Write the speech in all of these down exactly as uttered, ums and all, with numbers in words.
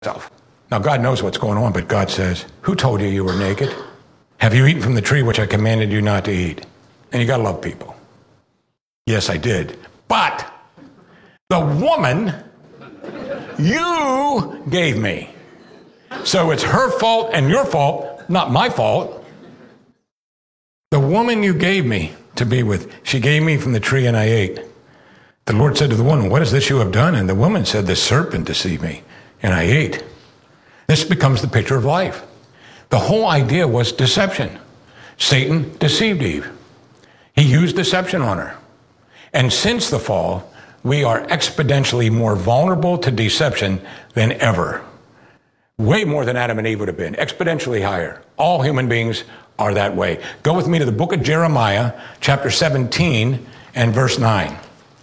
yourself. Now, God knows what's going on, but God says, who told you you were naked? Have you eaten from the tree which I commanded you not to eat? And you got to love people. Yes, I did. But the woman you gave me. So it's her fault and your fault, not my fault. The woman you gave me to be with, she gave me from the tree and I ate. The Lord said to the woman, what is this you have done? And the woman said, the serpent deceived me and I ate. This becomes the picture of life. The whole idea was deception. Satan deceived Eve. He used deception on her. And since the fall, we are exponentially more vulnerable to deception than ever. Way more than Adam and Eve would have been, exponentially higher. All human beings are that way. Go with me to the book of Jeremiah, chapter seventeen and verse nine.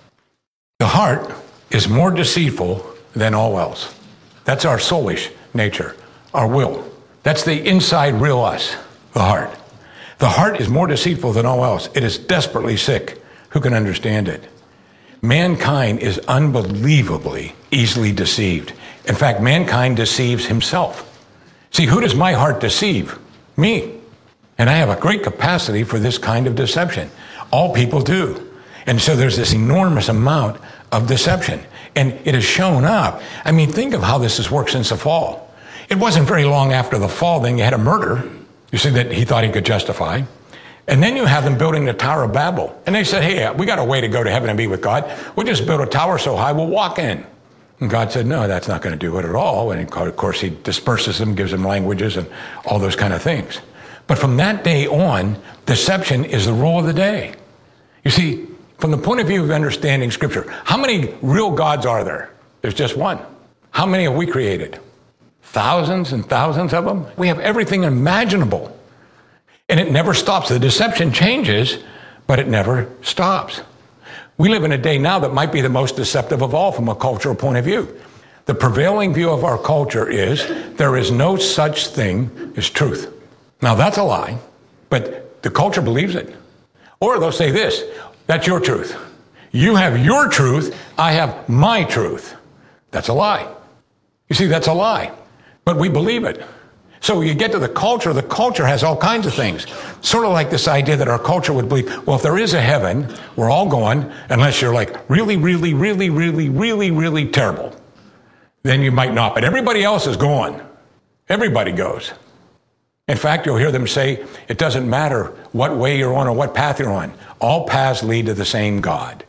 The heart is more deceitful than all else. That's our soulish nature, our will. That's the inside real us, the heart. The heart is more deceitful than all else. It is desperately sick. Who can understand it? Mankind is unbelievably easily deceived. In fact, mankind deceives himself. See, who does my heart deceive? Me. And I have a great capacity for this kind of deception. All people do. And so there's this enormous amount of deception. And it has shown up. I mean, think of how this has worked since the fall. It wasn't very long after the fall, then you had a murder, you see, that he thought he could justify. And then you have them building the Tower of Babel. And they said, hey, we got a way to go to heaven and be with God. We'll just build a tower so high we'll walk in. And God said, no, that's not going to do it at all. And of course, he disperses them, gives them languages and all those kind of things. But from that day on, deception is the rule of the day. You see, from the point of view of understanding Scripture, how many real gods are there? There's just one. How many have we created? Thousands and thousands of them? We have everything imaginable. And it never stops. The deception changes, but it never stops. We live in a day now that might be the most deceptive of all from a cultural point of view. The prevailing view of our culture is there is no such thing as truth. Now that's a lie, but the culture believes it. Or they'll say this, that's your truth. You have your truth, I have my truth. That's a lie. You see, that's a lie, but we believe it. So you get to the culture, the culture has all kinds of things. Sort of like this idea that our culture would believe, well, if there is a heaven, we're all going, unless you're like really, really, really, really, really, really terrible. Then you might not, but everybody else is going. Everybody goes. In fact, you'll hear them say, it doesn't matter what way you're on or what path you're on. All paths lead to the same God.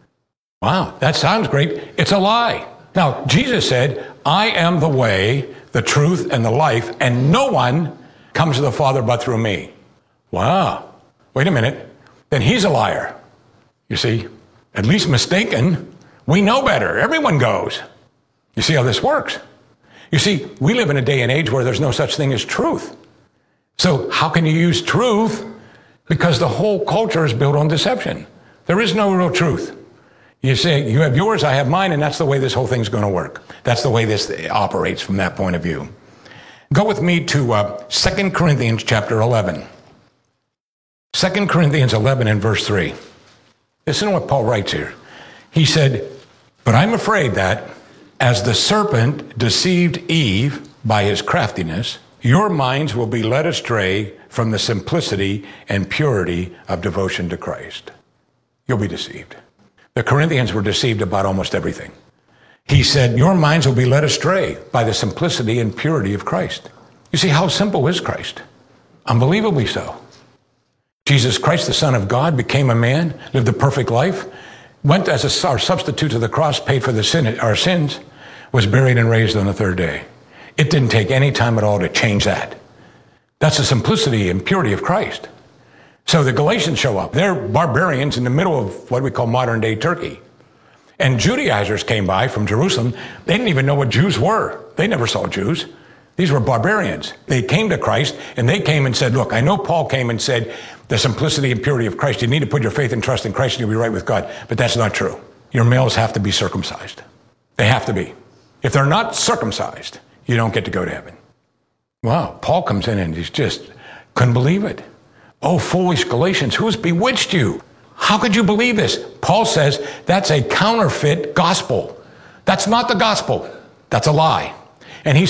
Wow, that sounds great. It's a lie. Now, Jesus said, I am the way, the truth, and the life, and no one comes to the Father but through me. Wow. Wait a minute. Then he's a liar. You see, at least mistaken. We know better. Everyone goes. You see how this works? You see, we live in a day and age where there's no such thing as truth. So how can you use truth? Because the whole culture is built on deception. There is no real truth. You say, you have yours, I have mine, and that's the way this whole thing's going to work. That's the way this operates from that point of view. Go with me to uh, Second Corinthians chapter eleven. Second Corinthians eleven and verse three. Listen to what Paul writes here. He said, but I'm afraid that as the serpent deceived Eve by his craftiness, your minds will be led astray from the simplicity and purity of devotion to Christ. You'll be deceived. The Corinthians were deceived about almost everything. He said, your minds will be led astray by the simplicity and purity of Christ. You see, how simple is Christ? Unbelievably so. Jesus Christ, the Son of God, became a man, lived a perfect life, went as a, our substitute to the cross, paid for the sin, our sins, was buried and raised on the third day. It didn't take any time at all to change that. That's the simplicity and purity of Christ. So the Galatians show up. They're barbarians in the middle of what we call modern day Turkey. And Judaizers came by from Jerusalem. They didn't even know what Jews were. They never saw Jews. These were barbarians. They came to Christ and they came and said, look, I know Paul came and said the simplicity and purity of Christ. You need to put your faith and trust in Christ and you'll be right with God. But that's not true. Your males have to be circumcised. They have to be. If they're not circumcised, you don't get to go to heaven. Wow. Paul comes in and he's just couldn't believe it. Oh, foolish Galatians, who has bewitched you? How could you believe this? Paul says that's a counterfeit gospel. That's not the gospel. That's a lie. And he